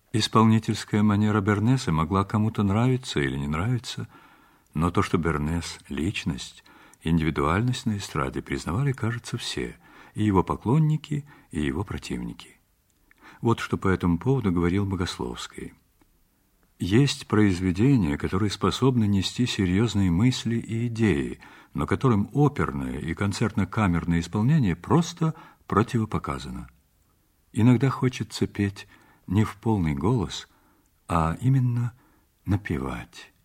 Исполнительская манера Бернеса могла кому-то нравиться или не нравиться, но то, что Бернес – личность, индивидуальность на эстраде признавали, кажется, все – и его поклонники, и его противники. Вот что по этому поводу говорил Богословский. Есть произведения, которые способны нести серьезные мысли и идеи, но которым оперное и концертно-камерное исполнение просто противопоказано. Иногда хочется петь не в полный голос, а именно напевать.